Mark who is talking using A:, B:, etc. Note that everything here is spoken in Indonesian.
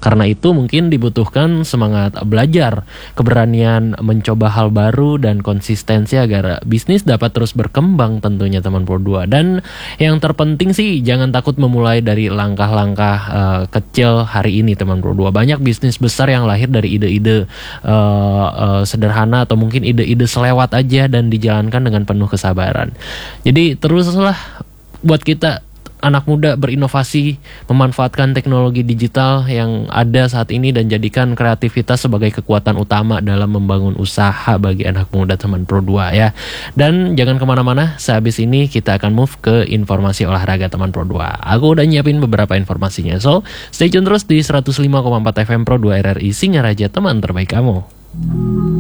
A: Karena itu mungkin dibutuhkan semangat belajar, keberanian mencoba hal baru, dan konsistensi agar bisnis dapat terus berkembang tentunya teman Pro 2. Dan yang terpenting sih jangan takut memulai dari langkah-langkah kecil hari ini teman Pro 2. Banyak bisnis besar yang lahir dari ide-ide sederhana atau mungkin ide-ide selewat aja dan dijalankan dengan penuh kesabaran. Jadi teruslah buat kita anak muda berinovasi, memanfaatkan teknologi digital yang ada saat ini dan jadikan kreativitas sebagai kekuatan utama dalam membangun usaha bagi anak muda teman Pro 2 ya. Dan jangan kemana-mana, sehabis ini kita akan move ke informasi olahraga teman Pro 2. Aku udah nyiapin beberapa informasinya, so stay tune terus di 105,4 FM Pro 2 RRI Singaraja, teman terbaik kamu.